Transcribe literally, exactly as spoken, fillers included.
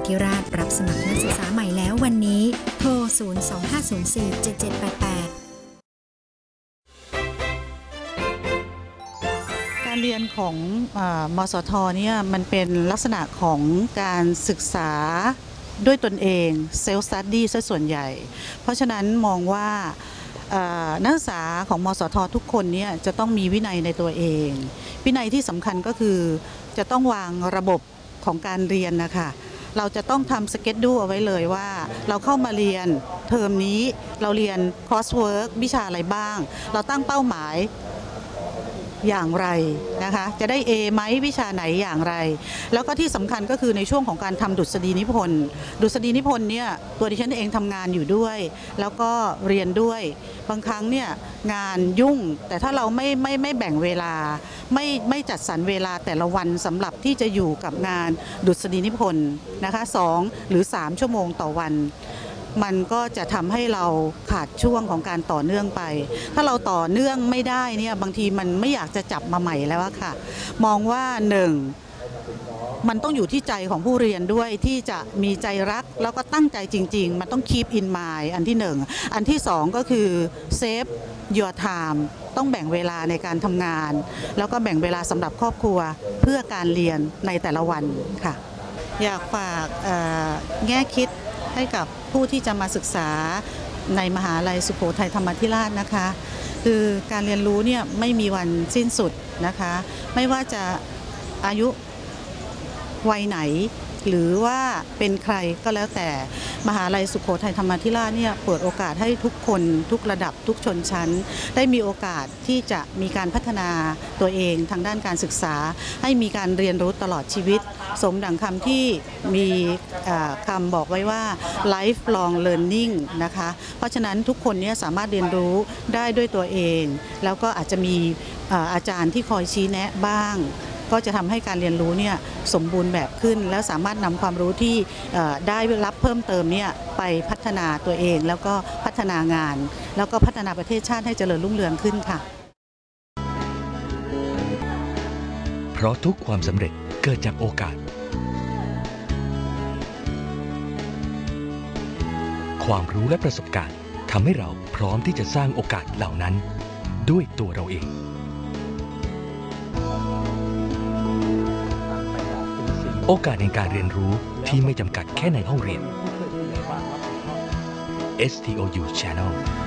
ธิราชรับสมัครนักศึกษาใหม่แล้ววันนี้โทร ศูนย์ สอง ห้า ศูนย์ สี่ เจ็ด เจ็ด แปด แปดการเรียนของมสทเนี่ยมันเป็นลักษณะของการศึกษาด้วยตนเองเซลฟ์สตัดดี้ซะส่วนใหญ่เพราะฉะนั้นมองว่านักศึกษาของมสททุกคนเนี่ยจะต้องมีวินัยในตัวเองวินัยที่สำคัญก็คือจะต้องวางระบบของการเรียนนะคะเราจะต้องทำสเก็ตดูเอาไว้เลยว่าเราเข้ามาเรียนเทอมนี้เราเรียนคอร์สเวิร์กวิชาอะไรบ้างเราตั้งเป้าหมายอย่างไรนะคะจะได้ A ไหมวิชาไหนอย่างไรแล้วก็ที่สำคัญก็คือในช่วงของการทำดุษฎีนิพนธ์ดุษฎีนิพนธ์เนี่ยตัวดิฉันเองทำงานอยู่ด้วยแล้วก็เรียนด้วยบางครั้งเนี่ยงานยุ่งแต่ถ้าเราไม่ไม่ไม่แบ่งเวลาไม่ไม่จัดสรรเวลาแต่ละวันสำหรับที่จะอยู่กับงานดุษฎีนิพนธ์นะคะสองหรือสามชั่วโมงต่อวันมันก็จะทำให้เราขาดช่วงของการต่อเนื่องไปถ้าเราต่อเนื่องไม่ได้เนี่ยบางทีมันไม่อยากจะจับมาใหม่แล้วค่ะมองว่าหนึ่งมันต้องอยู่ที่ใจของผู้เรียนด้วยที่จะมีใจรักแล้วก็ตั้งใจจริงๆมันต้อง keep in mind อันที่หนึ่งอันที่สองก็คือ save your time ต้องแบ่งเวลาในการทำงานแล้วก็แบ่งเวลาสำหรับครอบครัวเพื่อการเรียนในแต่ละวันค่ะอยากฝากแง่คิดให้กับผู้ที่จะมาศึกษาในมหาลัยสุโขทัยธรรมาธิราชนะคะคือการเรียนรู้เนี่ยไม่มีวันสิ้นสุดนะคะไม่ว่าจะอายุวัยไหนหรือว่าเป็นใครก็แล้วแต่มหาลัยสุโขทัยธรรมาธิราชเนี่ยเปิดโอกาสให้ทุกคนทุกระดับทุกชนชั้นได้มีโอกาสที่จะมีการพัฒนาตัวเองทางด้านการศึกษาให้มีการเรียนรู้ตลอดชีวิตสมดังคำที่มีคำบอกไว้ว่า lifelong learning นะคะเพราะฉะนั้นทุกคนเนี่ยสามารถเรียนรู้ได้ด้วยตัวเองแล้วก็อาจจะมีอาจารย์ที่คอยชี้แนะบ้างก็จะทำให้การเรียนรู้เนี่ยสมบูรณ์แบบขึ้นแล้วสามารถนำความรู้ที่ได้รับเพิ่มเติมเนี่ยไปพัฒนาตัวเองแล้วก็พัฒนางานแล้วก็พัฒนาประเทศชาติให้เจริญรุ่งเรืองขึ้นค่ะเพราะทุกความสำเร็จเกิดจากโอกาสความรู้และประสบการณ์ทำให้เราพร้อมที่จะสร้างโอกาสเหล่านั้นด้วยตัวเราเองโอกาสในการเรียนรู้ที่ไม่จำกัดแค่ในห้องเรียน เอส ที โอ ยู Channel